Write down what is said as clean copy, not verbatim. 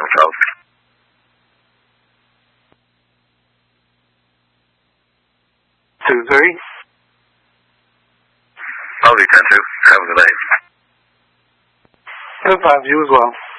Charles. 2-3. I'll be 10-2. Have a good night. Good night, you as well.